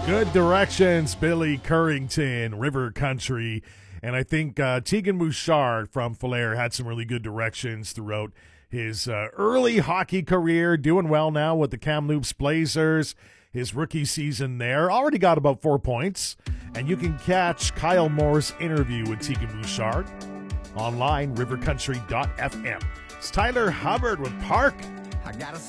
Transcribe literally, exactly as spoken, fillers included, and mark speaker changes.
Speaker 1: Good directions, Billy Currington, River Country. And I think uh, Tegan Bouchard from Falher had some really good directions throughout his uh, early hockey career. Doing well now with the Kamloops Blazers. His rookie season there. Already got about four points. And you can catch Kyle Moore's interview with Tegan Bouchard online, river country dot f m. It's Tyler Hubbard with Park.
Speaker 2: I got a